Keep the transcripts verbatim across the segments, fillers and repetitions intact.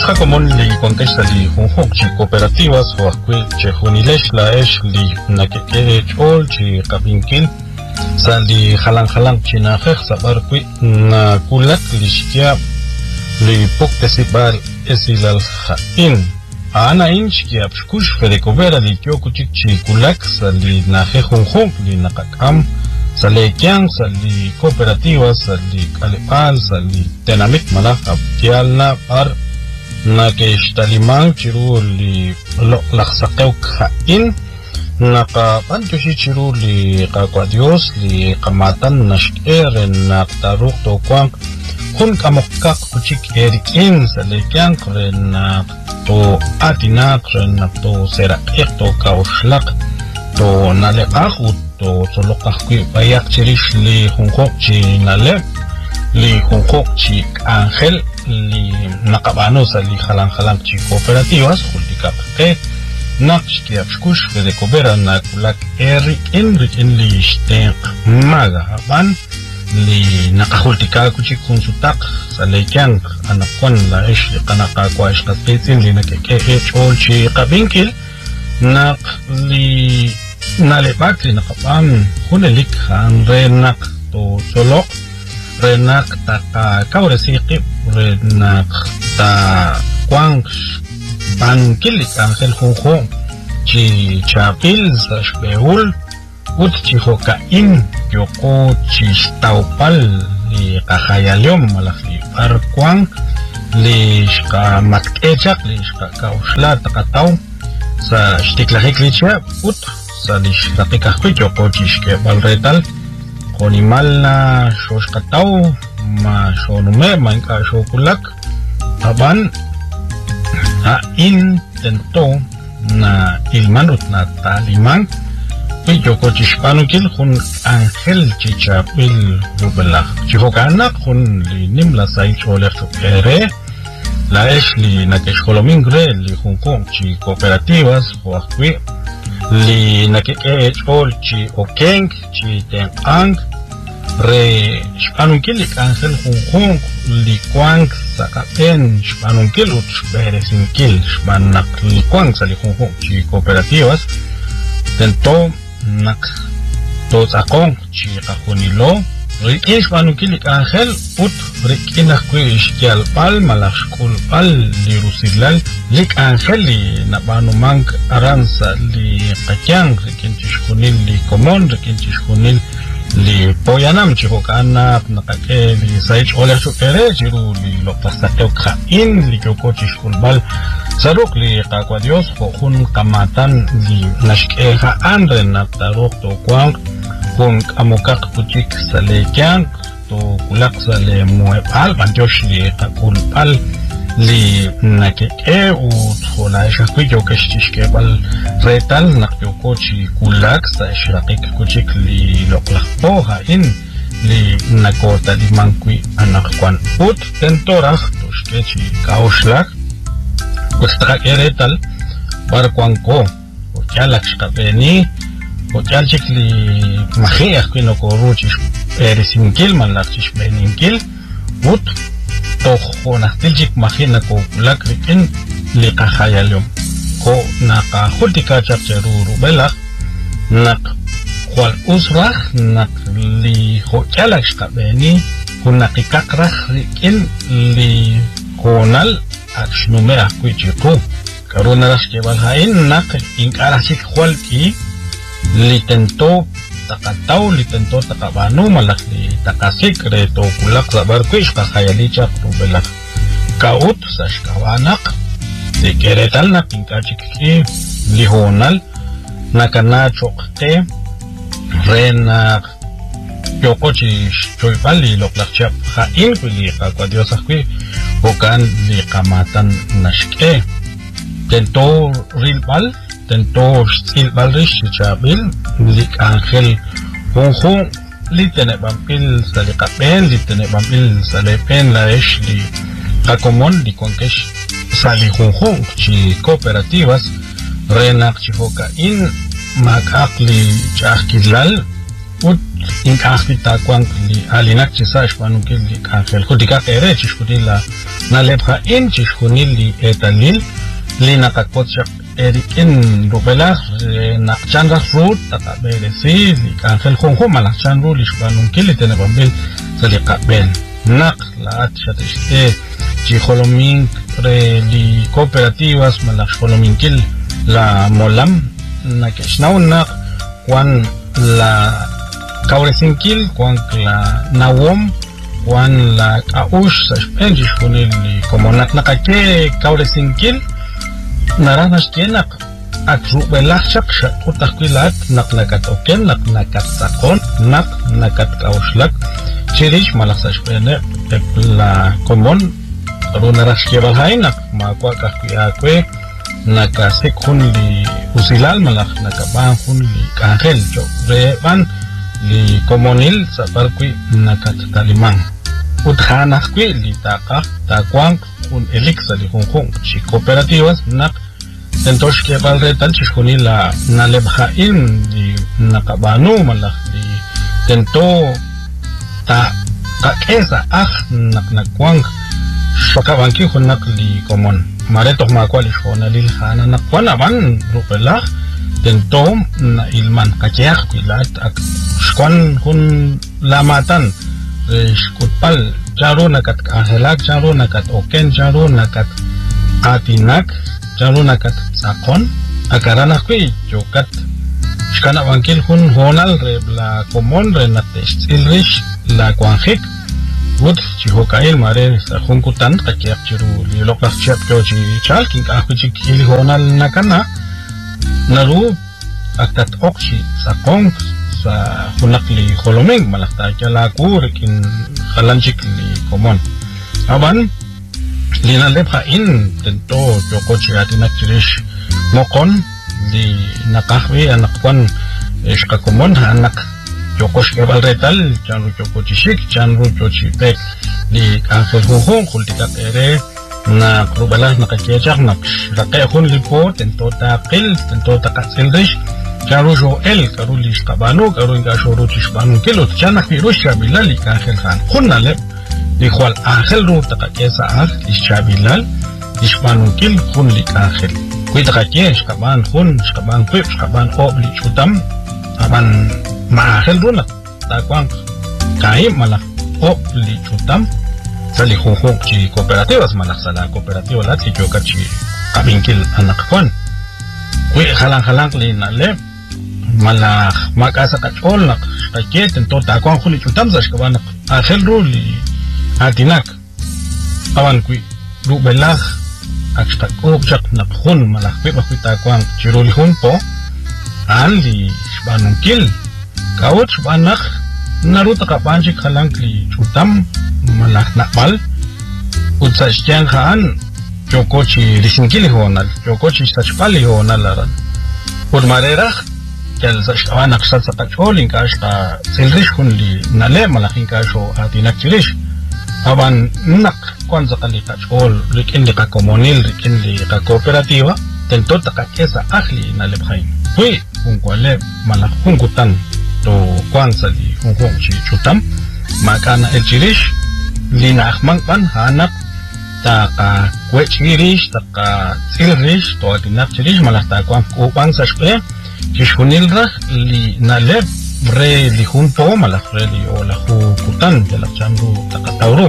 común li contesta li junjok chi cooperativas o akwi che junilesh la esh li nakeke chol chi kapinkil sali halang halang chi na khekh sabar kwi na kulak li shkia li pokte sibal esilal khain ana inch ki apshkush fede cobera li kyoko chik chi kulak sali na khekh junjok li nakakam sali kyang sali cooperativas sali kalipal sali tenamik malak abtial na par na que estalimán chiruli lo laxaqew khain na ka pantushi chiruli ka kwa Dios li kamatan nashker na taruk to kwang kun kamokak kuchik erikin sa lekyan kren na to atina kren na to serak to kauslak to nalekakut to solokak kwi payak chirish li hungkok chi nalek li hungkok chi angel li nakabano sa li halang-halang chi cooperativas hultika ke nakshki apshkush de cobera na kulak erik enrik en li shten maga ban li nakahultika kuchi kunsutak sa lekyan anakon la ish kanaka kwa ish kapitin li nakeke chol chi kabinkil nak li nalepak li nakapam hunelik hanre nak to solok renak taka kauresiki renak ta kwang bankilik angel junjong chi chapil sa shbeul ut chi hokain yoko chi staupal li kahayaliom malak li par kwang li shka matkechak li shka kausla takataw sa shtiklahik li chia ut sa li shtakikahkwit yoko chi shke balretal Konimal na shos kataw ma shonume man ka shokulak taban ha intento na ilmanut na taliman piyoko chishpanukil hun angel chichapil rubelak chihokanak hun li nimla say cholek chukere la esh li nakeshkolomingre li hunkong chi cooperativas huakwi li nakeke chol chi okeng chi ten ang re shpanunkil angel junjong li kwang sakapen shpanunkil ut shberesinkil shpanak li kwang sa li junjong chi cooperativas tento nak to sakong chi kahunilo re shpanunkil angel ut re kinah kwi ishkial pal malashkul pal li rusilal lik angel li nabanumang aransa li kakyang re kinchishkunil li komon re kinchishkunil li poyanam chihokana nakake li saich oleh chukere chiru li loktasakeo khain li kyoko chishkulbal saruk li kakwa Dios hun kamatan li nashke haan ren natarok to kwang kun kamukak kuchik salekyang to kulak sale muepal pantyosh li kakulpal li nakeke u thola shakwi yokesh tishke bal retal nakyoko chi kulak sa shrakik kuchik li loklak poha in li nakota di mangkwi anak kwan ut tentorah tushke chi kaushlak kustak eretal par kwangko ochalak shkapeni ochal chik li mahiyak kwinoko ruchish erisinkil manlak chish beninkil ut toh naktiljik mahina ko kulak rikin li kahayalom ko nakahultika chakcharuru belak nak kwal usrah nak li hochalak shkabeni kun nakikakrah rikin li konal aksnume akwichiku karuna raskebal hain nak inkarah chik kwalki li tento takataw li tento takabano malak li takasik reto kulak sabar kwish kahayali chak rubelak kaut sa shkawanak di keretal na pinkachiki lihonal nakana chokte renak yoko chi choypal li loklak chap hain kuli kakwa Dios akwi bukan li kamatan nashke tento rilbal tento silbal rish chabil lik angel junjong li tene bampil sa likapen li tene bampil sa lepen la esh li kakomon li konkesh sa li junjong chi cooperativas renak chi hoka in makak li chakilal ut inkahita kwang li alinak chisa shpanu ke li kahel khudika kere chishkuni la nalebha in chishkuni li etalil li nakakotchak erikin rubela nakchanga fruit takabele si li kahel khonho malakchan ru li shpanu ke li tenabambil sali kabel nak la atchatiste chi holoming re li cooperativas malak holoming kil la molam nakeshnau nak kwan la Kauresinkil, Juan la Nawom, Juan la Aush, Spendish Hunili, como Naknakake, Kauresinkil, Naranas Kenak, Akrubelachak, Utakilat, Naknakat Oken, Naknakat Sakon, Nak, Nakat Kauslak, Chirish Malasashpene, la Comon, Runarashkevalhainak, Makwakakiakwe, Nakasek Hunli, Usilal Malak, Nakaban Hunli, Kahel, Revan. Li komonil saparkui nakat talimang uthanakui li taka takwang un elix li hongkong chi cooperativas nak tentosh ke balretan chishkuni la nalebhain di nakabanu malak di tento ta kakesa ah nak nakwang shakabanki hunak li komon maretok makwali shona lil hana nakwana ban rupelah tentom na ilman kaceak pilat ak skon hun lamatan skutpal jaro nakat kahelak jaro nakat oken jaro nakat atinak jaro nakat sakon akarana kui jokat skana wangkil hun honal re la komon re nates ilrish la kwanhik wood chihokail mare sa hunkutan kaceak chiru li lokak chap joji chalking akuchik ili honal nakana naru atat oksi sa kong sa hunak li holoming malakta kala kurikin halanchik li komon aban lina lepha in tento jokochi atinak chirish mokon di nakahwi anak kwan iska komon anak jokosh kebal retal chanru jokochi shik chanru jokochi pek li kahel huhong kultika ere na krubala nakakechak nak rakay hun lipo tento takil tento takatsilrish charu jo el karulish kabano karu inga shoro chishbanu kilo chanak pirush chabilal ikahel khan hun nalep dikhwal ahel ru takakesa ah ish chabilal ishbanu kil hun likahel kuy takakesh kaban hun shkaban kwip shkaban obli chutam aban maahel ru nak takwang kaim malak obli chutam sali hukuk ci cooperativas malak sala cooperativa lat li joka ci kabinkil anak kon kuy halang-halang li nalep malak makasa kachol nak kaket ento takwan khuli chutam zash kabanak akhel ruli atinak awan kuy ru belah akshtak objak nak hun malak kuy bakwi takwan chiruli hun po an li shbanunkil kawot shbanak naruta kapanchik halang li chutam malak nakbal utsa siyang haan jokochi risinkili honal jokochi sachpali honal aran urmarerah kel sashkawan aksat sa kachol inkash ka silrish hun li nale malak inkash o atinak chirish aban nak kwanza kali kachol rikin li ka komonil rikin li ka kooperativa tento takakesa ahli nale bhain hui hunkwale malak hunkutan to kwanza li hunkong chi chutam makana el chirish lina akmang pan hanap taka kwech ngirish taka silrish to atinak chirish malah takwang kupang sa shpe kishkunil rah li naleb re li hunpo malah re li ola hukutan jalak chamru taka tauro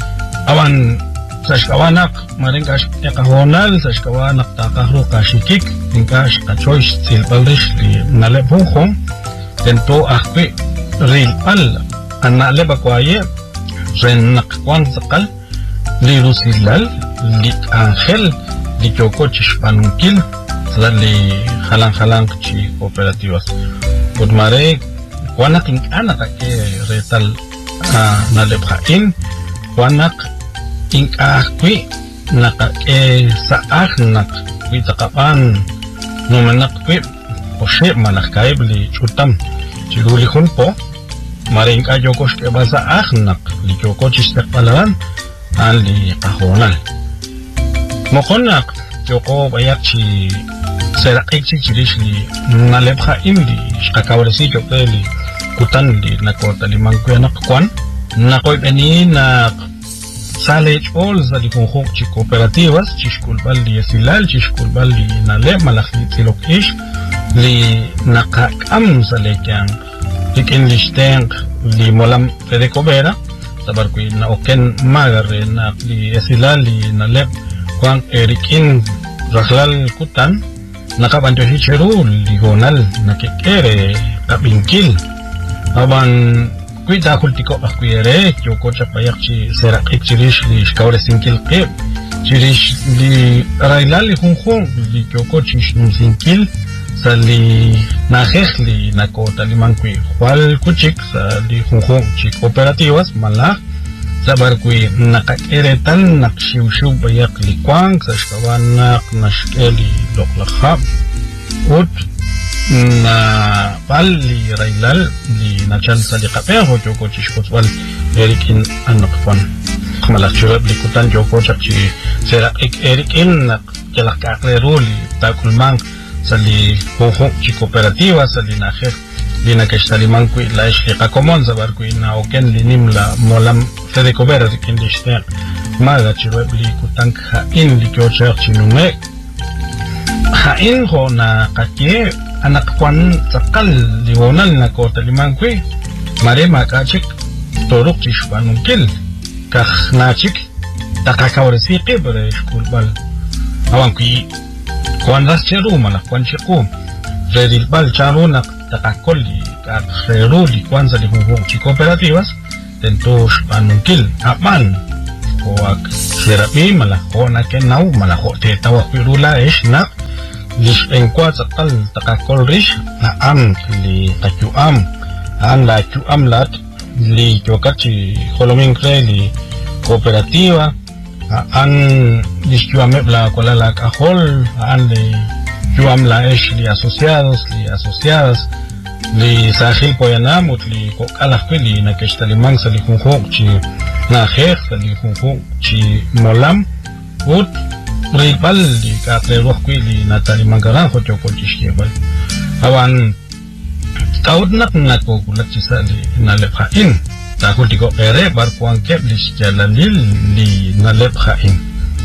awan sa shkawanak maringkash ekahonal sa shkawanak takahro kashikik ingkash kachoish silpalrish li naleb hunkhom tento akpi rilpal anale bakwaye ren nakwan sakal li rusilal li angel li joko chishpanunkil li halang-halang chi cooperativas udmare kwanak ingana kake retal nalebhain kwanak ingakwi nakake saak nak kwi takapan numanak kwi oshe malak kaib li chutam chiruli hunpo maring ka jokos ke basa ahnak li joko chistek palaran an li kahonal mokonak joko bayak chi serak ik chi chirish li nalebha im li shkakawresi joke li kutan li nakota limang kuya nakakwan nakoy beni na sale all za li conjunto chi cooperativas chishkul bal li esilal chishkul bal li nale malakli tilok ish li nakakam sa lekyang likin listeng li molam Fedeko Vera sabar kuy na oken magare na li esilal li nale kwang erikin raslal kutan nakabanto hicheru li gonal nakikere kabingkil aban kuida kultiko akuyere kyoko chapayak chi serakik chirish li shkaure sinkil qib chirish li railal li khunkhung li kyoko chishnum sinkil sa li nakhex li nakota limang kui khwal kuchik sa li khunkhung chi cooperativas malak sabar kui nakakeretan nakshiwshiw bayak li kwang sa shkawanak nashkeli loklakhab ut na pal li railal li nachal sa di kape ho joko chishkot wal erikin anakwan malak churab li kutan joko chak chi serak ik erikin nak jalak kakleru li takulmang sa li hoho chi kooperativa sa li nakher li nakashtalimang kui la ish li kakomon sabar kui na oken li nim la molam Fedeko Vera rikin li shter maga churab li kutan hain li kyo chak chinume hain ho na kakye anak kwan sakal liwonal na kota limang kwi mare makachik torok chishpanungkil kah nachik takakawresi qibre shkul bal awan kwi kwan ras cheru malak kwan chiku redil bal charu nak takakoli kak reru li kwan sa lihungong chi cooperativas tento shpanungkil aman hoak serapi malak ho na kenau malak ho te tawak pirula ish nak lish engkwa sakal takakol rish na am li kacuam an la cuam lat li chokachi holoming kre li cooperativa an lish cuame la kola la kahol an li cuam la esh li asociados li asociadas li sahil poyanam ut li kokalah kwe li nakeshtalimang sa li khunkhok chi na khek sa li khunkhok chi molam ut Ripal di kakleruh kui li natali manggaran ko choko chishkebal awan kaud nak nak ko kulat chisa li nalep hain takul tiko pere bar kuang kep li jalalil li nalep hain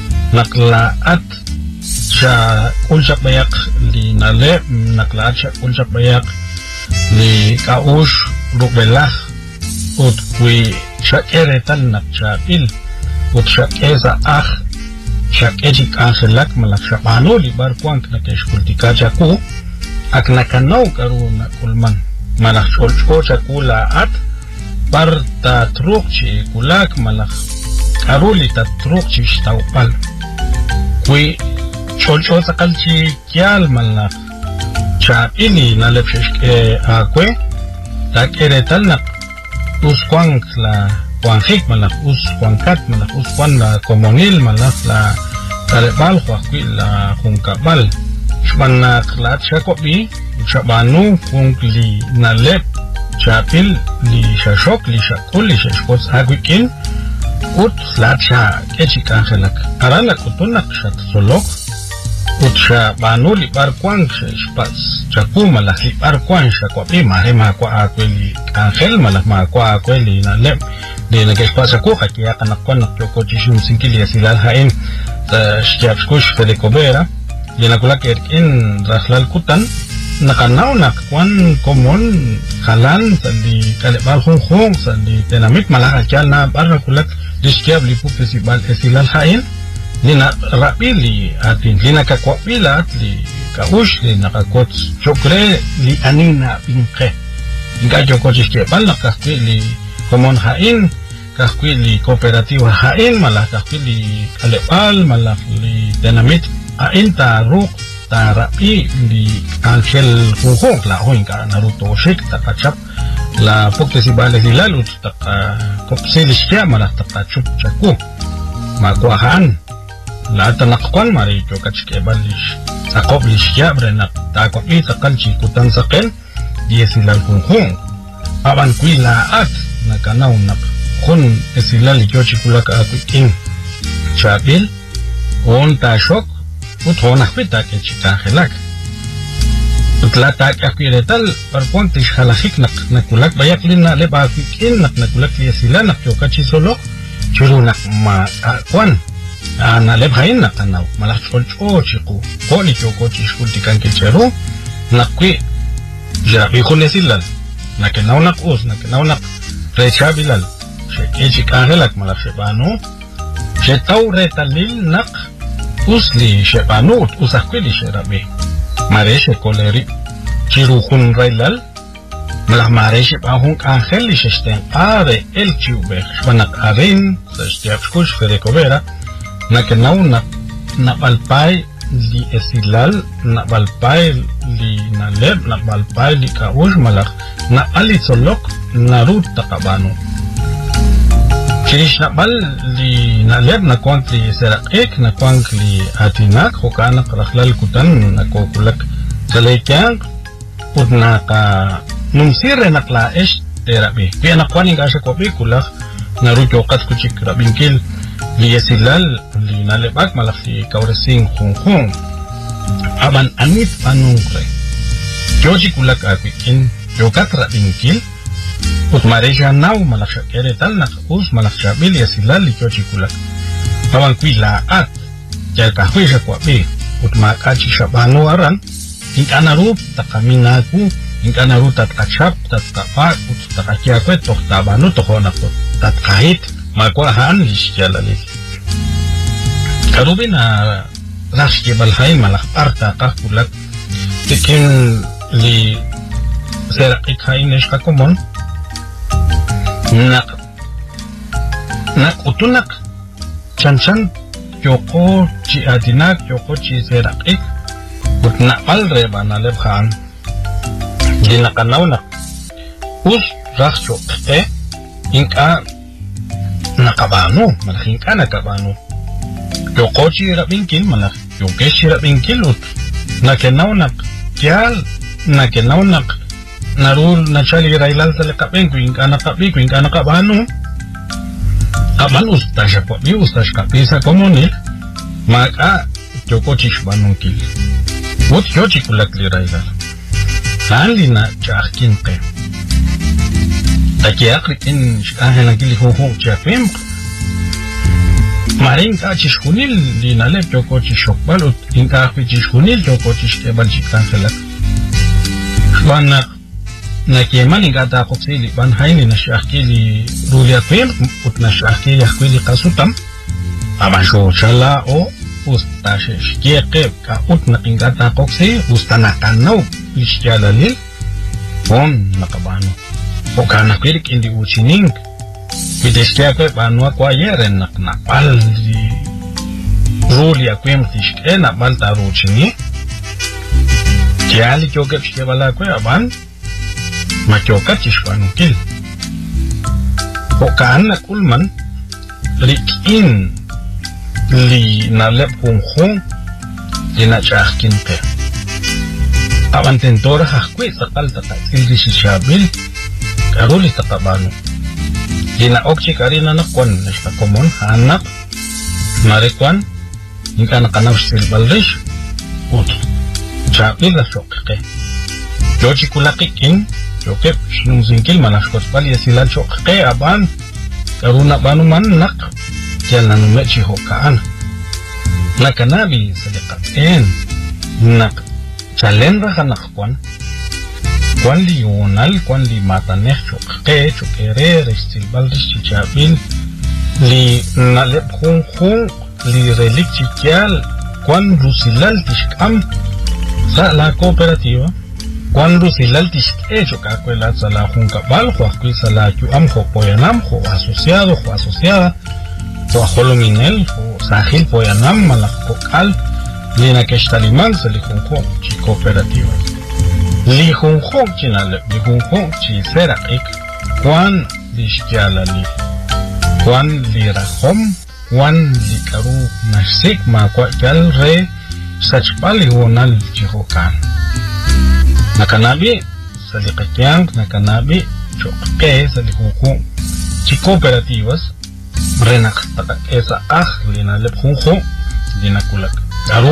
naklaat sya kunsak bayak li nalep naklaat sya kunsak bayak li kaush rukbelah ut kui sya keretan nak sya pil ut sya kesa ah Syak ejik angelak malak syapano li bar kuang kena keshkultika jaku ak nakanaw karu na kulman malak cholcho jaku laat bar ta truk chi kulak malak karu li ta truk chi shtawpal kui cholcho sakal chi kial malak cha ini nalep shishke akwe tak eretal nak uskwang la kuangik malak us kuangkat malak us kuang la komonil malak la kalebal kuakwi la kungkabal shman na klat shakobi shabanu kung li nalep chapil li shashok li shakul li shashkos agwikin ut klat sha kechik angelak aranak utunak shat solok ut shabanu li bar kuang shpas chaku malak li bar kuang shakobi mare makwa akwe li angel malak makwa akwe li nalep di nagespasa ko kaya kanakwan nakjoko chishum sinkili asilal hain sa siyapskush Fedeko Vera di nakulak erkin raslal kutan nakanaw nakwan komon kalan sa di kalibal hong hong sa di tenamit malakakyal na bar nakulak di siyap li pupesibal asilal hain di na rapili atin di nakakwapilat li kaush li nakakot chokre li anina pingke di kajoko chishkepal nakakwi li komon hain kahkwi li kooperativa hain malah kahkwi li kalebal malah li dinamit hain taruk tarapi li angel kuhong la hoing ka naruto shik takachap la pokesibale hilal ut taka kopsilisya malah takachup chaku magwahan la tanakwan mari chokachkebal lish akop lisya brenak takwapi takal chikutan sakel di silal kuhong aban kwi laat nakanaw nak kun esilal yo chikula ka akuikin chabil on ta shok ut honak pita ke chita helak Utlata kapiretal parponte halajik nak nakulak bayak lina le ba kin nak nakulak li sila nak yokachi solo churu nak ma kwan ana le bhain nak anau malak choncho chiku koni yokochi shultikan ke cheru nakwi ja bi khone silal nak nau nak us nak nau nak recha bilal she kechi kangelak malak shebanu she tau retalil nak usli shebanu usakwi li sherabe mareshe koleri chirujun railal la mareshe bahun angel isten ave el chube shwanak arin sestiapskush ferecovera na que na una na balpai li esilal na balpai li naleb na balpai li kaush malak na alitsolok na rut takabano Chirish na bal li naleb na kwang li serakik na kwang li atinak hokanak raklal kutan na kokulak salaikyang udna ka numsire nakla esh terapi kaya nakwani nga siya kopi kulak na rutyokat kuchik rabinkil li esilal li nalebak malak li kauresing hong hong aban anit panungre yoji kulak apikin yokat rabinkil ut mareja nau malak syakere tal nak us malak syabil ya silal li kyochi kulak awan kui laat jal kahwe sya kwabe ut makachi syabano aran ingkana rup takaminaku ingkana rup tat kachap tat kapak ut takakiakwe toh tabanu toh onako tat kahit makwahan li syalalil karubi na raski balhain malak arta kah kulak tikin li serak ikhain esh kakomon nak nak utunak chan-chan yoko chi adinak yoko chi serakik utnak palre bana lebhan dinakanaw nak us rakso eh inka nakabano malak inka nakabano yoko chi rabinkil malak yoke chi rabinkil ut nakenaw nak kyal nakenaw nak narul na chali railal sa lekapeng kuing anak kapi kuing anak kabanu aban ustash po bi ustash kapi sa komunil maka joko chish banungkil wot yochi kulak li railal sali na chahkin ke taki akrikin shikahen angkili hoho chafim maring ka chish hunil li nalep joko chish shokbal ut inka akri chish hunil joko chish kebal chiktan selak shwanak na keman ingata koksili ban haini na shakili rulia kwem ut na shakili akwili kasutam aban sho chala o ustashe shkieke ka ut na ingata koksi ustana kanau lishyalalil on nakabano o kana kwirik indi uchining bideshkiake banwa kwa yeren nak napal di rulia kwem tishke na balta ruchini kiali kyokep shke bala kwe aban machokat chishpanukil hokaan na kulman rikin li nalep hong hong li na chahkin ke aban tentora hakwe sakal takasil di sisyabil karuli takabano li na okchi karina na kwan nishka komon hanak marikwan hingka nakanaw silbalrish ut chabil la sok ke yochi kulakikin Jokep sinung singkil manas kospal ya silan sok ke aban karuna banu man nak jalan mechi hokaan nak nabi sedekat en nak chalen raha nak kwan kwan li yonal kwan li mata neh sok ke chokere restil baldis chichabil li nalep hong hong li relik chikyal kwan rusilal tishkam sa la cooperativa cuando silal tishke chocacuela sala juncabal juasqui sala am jo poyanam jo asociado jo asociada jo ajolominel jo sahil poyanam malakokal lina kestaliman se lijunjo chi cooperativa lijunjo chinale lijunjo chi serakik kwan lishkiala li kwan lirahom kwan likaru nasik ma kwakal re sachpali wonal chihokan nakanabi salikakyang nakanabi chokke salihuku chi cooperativas renak taka esa ah lina lepjunjo lina kulak karu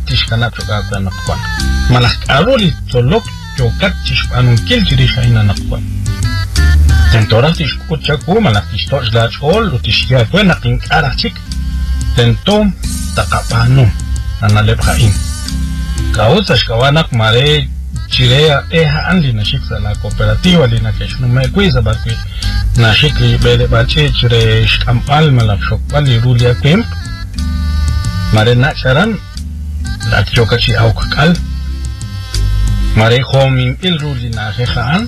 tishkana choka nakwan malak aruli tolok chokat tishpanun kil chirishayna nakwan tentora tishkucha ku malak tishtoch lachol utishya kwena king arachik tentom takapanu analephain kausa shkawanak mare chirea eha anli na shiksa la cooperativa lina keshnu me kuisa bakwi na shikli bele bache chire shkampal malak shokpali rulia kemp mare na charan la chokachi aukakal mare khomim il ruli na khaan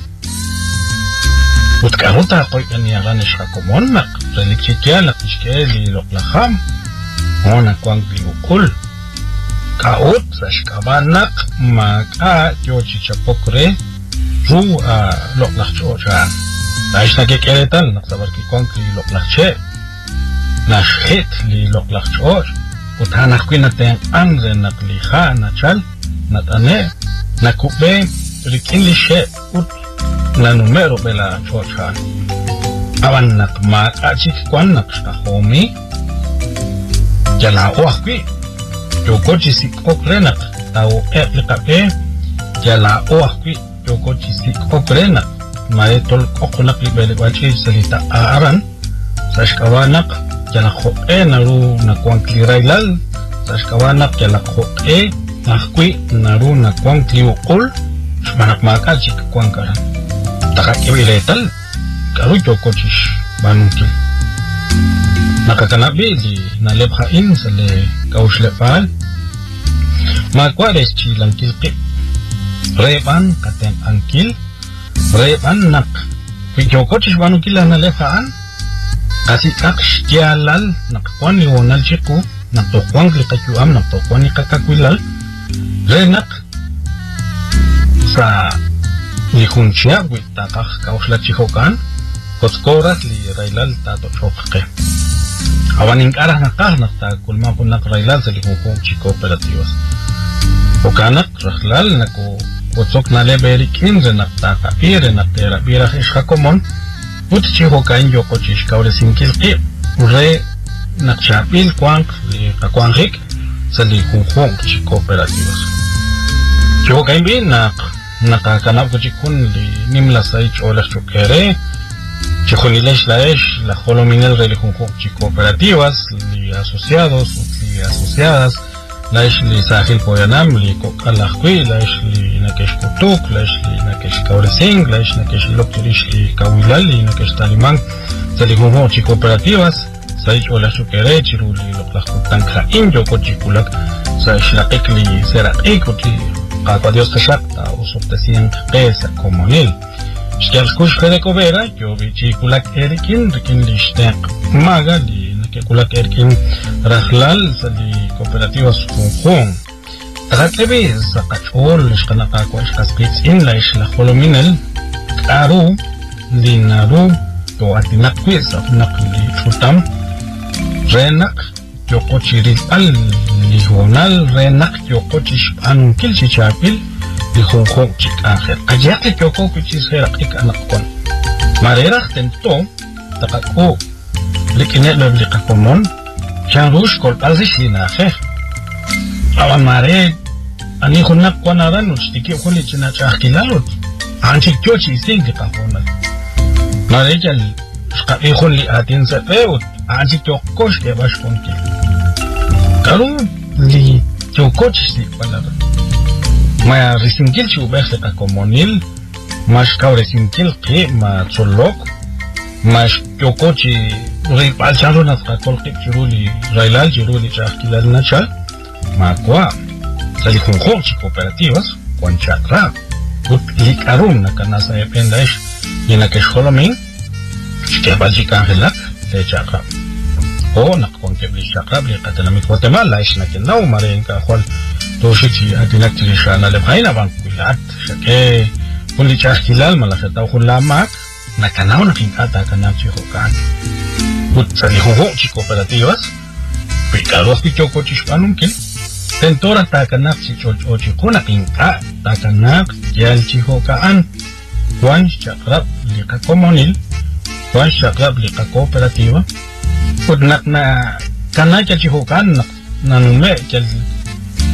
utkaruta koy kaniyagan shkakomon mak relikchikia la kishkeli loklaham ona kwangli ukul kaot sashkabanak maka yochi chapokre ru a loklachchocha daishna ke keretan naksabar ki konkli loklachche nashit li loklachchoch utana kwina ten anze nakli kha nachal natane nakube rikinli she ut na numero bela chocha awan nak maka chik kwan nakshkahomi jala oakwi Yokochi sik okrenak tau eplikape jala oakwi yokochi sik okrenak mare tol kokonak libele bachi salita aran sashkawanak jala khoe naru nakwang klirailal sashkawanak jala khoe nakwi naru nakwang kliukul shmanak maka chik kwang karan takakiwiletal karu yokochi banungkil nakakanabi di nalephain sale kauslepal magwares chilang kilki reban katen angkil reban nak pijokotis banukila nalephaan kasi kaks tialal nakwan liwonal chiku naktokwang likachuam naktokwang nikakakwilal renak sa likunchia witakak kausla chihokan kotskorat li railal tato chokake awaning arah nakah nakta kulma pun nak railal sa lihukong chiko operativas okanak rahlal naku kotsok na leberi kinze nakta kapire naktera bira hishkakomon put chiho kain yoko chishkaure sinkilki re nakchapil kwang li kakwangik sa lihukong chiko operativas chiho kain bin nak nakakanap ko chikun li nimla sa ich olas chukere Chijonilesh laesh la holominel religión cooperativas li asociados li asociadas laesh li sahil poyanam li kokalakwi laesh li nakesh kutuk laesh li nakesh kauresing laesh nakesh loktirish li kawilal li nakesh talimang religión cooperativas saich ola shukere chiru li loklakutan khain yoko chikulak saish lakik li serakik uti kakwa dios tashakta usuptesien qesa komonil Shkels kush kede kobera, yo bichi kulak erikin, rikin li shtek maga, li nake kulak erikin rahlal, sa li kooperativas kunkhong. Takatlebi, sa kachol, shkanakakwa shkaspits in la ishla holominel, karu, li naru, to atinakwi, sa hunak li chutam, renak, yoko chiripal, li honal, renak, yoko chishpanun kil chichapil, di Hong Kong chik akhir kajak li kyoko kuchis herak ik anak kon marerak tento takako likine lo likakomon chanrush kol palzish li nakhir awan mare ani khunak konaran ustiki khuli china chakhilalot anchik kyochi singi kahona mare jal shqa e khuli atin sa feut anchik kyokosh ke bash konki karu li kyokoch si palada ma resingil chu bexte ka komonil mas ka resingil ke ma cholok mas kyokochi ri palcharo na ka kolki churuli railal churuli chakilal na chal ma kwa sali khonkhong chi cooperativas kon chakra ut likarum na kanasa ependash yena ke sholomin ke balji kangelak te chakra o na kon ke bli chakra bli katanami Guatemala is na ke nau maren ka khol توشيتي أدينك تريشانا لبهاينا بانكويلات شكي كل تشاكيلال ملاشتا خلا ماك نكناو نكين كاتا كناو تشيخو كان وتساليخو هو تشيكو operativas picaros pichoko chishpanum kin tentora takanak chichol chico nakin ka takanak yal chiho kaan Juan chakrab lika komonil Juan chakrab lika cooperativa udnak na kanak chiho kaan nanume jal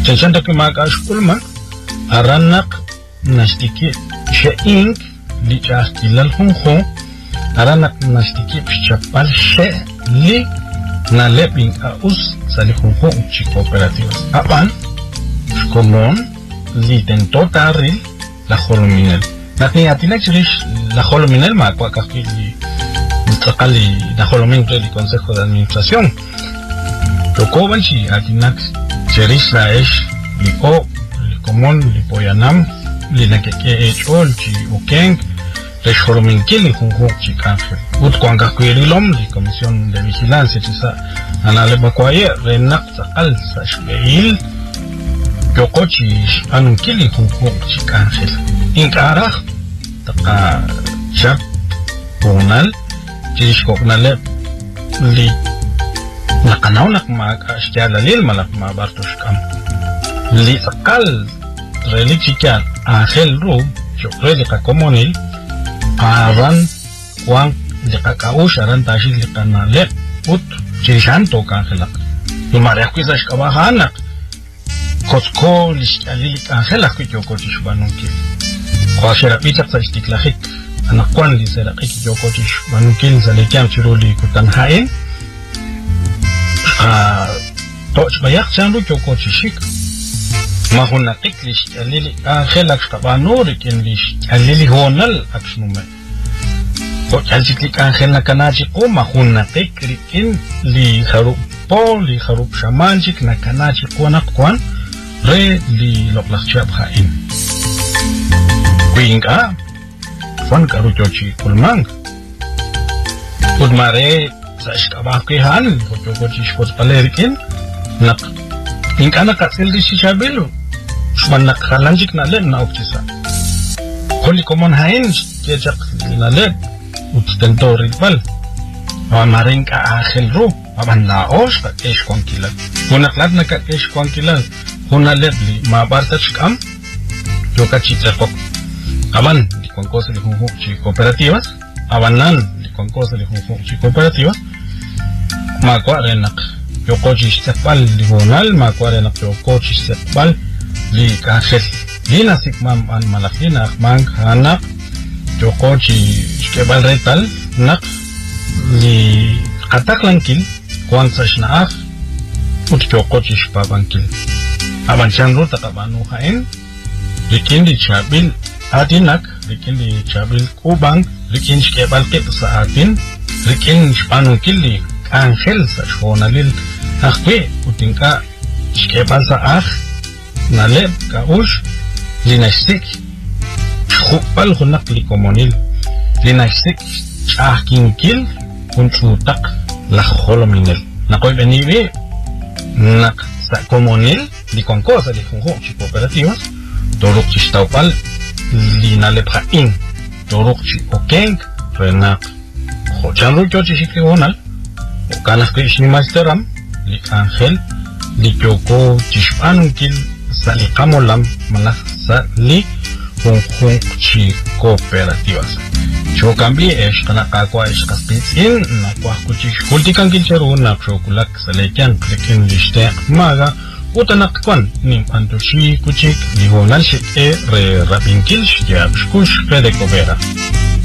Chachanta que magash ulma aranak nastiki sheing li chakilal hunho aranak nastiki chapal she li nalepin aus sali hunho chi cooperativas apan común li tentó taril la holominel nakni atilak chirish la holominel ma kwa kakili mutaqali la holomin del consejo de administración tokoban chi atinak chirish la esh li o li común li poyanam li nakeke echol chi ukeng le holomin kili hunho chi kanfel ut kwanga kwirilom li comisión de vigilancia chisa anale bakwaye renak taqal sa shbeil Yokochi anun kili hunho chikangel inkara taka chap bonal chish koknale li nakanaw nak mag astyala lil malak ma bartoshkam li sakal reli chikyan angel ru chokre ka komonil aran kwang li kakaush aran tashil li kanale ut chishanto kangelak lumare akwizash kabahanak Kosko lilik angela que yo cochish banunkel. Kwashera picha tsastiklahik anakwan li sera ki yo cochish banunkel zalekiam chiroli kutan haen. Ah toch bayak chanru yo cochishik. Mahuna tiklish alili angela kabanuri kin lish alili honal aksnume. Koch alsiklik angela kanachi ko mahuna tiklikin li harup pol li harup shamanjik na kanachi ko nakwan. Re li loklakchap hain kuinga fon karu chochi kulmang udmare sashkaba ke han kocho kochi shpos palerikin nak ingana katsel di shishabelu shman nak khalanjik na len na optisa koli komon hain kejak na len utstentori bal amaring ka akhel ru amanna osh ka kesh konkila unak lat na ka kesh konkila Una lebli ma barta chikam yoka chitrapok aban di concurso de junjo chi cooperativas abanan di concurso de junjo chi cooperativas ma kwarenak yoko chi stepal di honal ma kwarenak yoko chi stepal li kahel lina sikmam an malafina mang hanak yoko chi skebal retal nak li katak langkil kwan sashnaaf ut yoko chi spabankil Abanchan ruta kabanu hain, rikin di chabil adinak, rikin di chabil kubang, rikin shkebal kip sa atin, rikin shpanu kili angel sa shonalil akwe utingka shkebal sa akh, naleb kaush, linastik, shkupal hunak li komonil, linastik shahkin kil, unchutak la holominel. Nakoy beniwe, nak sa komonil, di concurso de junjo chi cooperativas toruk chi staupal li nalepha in toruk chi okeng renak hochanru chochi shikional okanas krishni masteram li angel li kyoko chishpanunkil salikamolam malah sa li junjo chi cooperativas cho cambi es kana kakwa es kaspitsin na kwa kuchi hultikan kilcheru na chokulak salekian klekin liste maga Utanak kwan nim antoshi kuchik lihonal shik e re rapinkil shkiab shkush fede kobera.